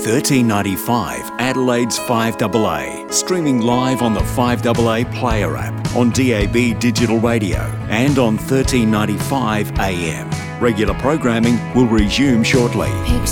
1395 Adelaide's 5AA, streaming live on the 5AA Player app, on DAB digital radio and on 1395 AM. Regular programming will resume shortly.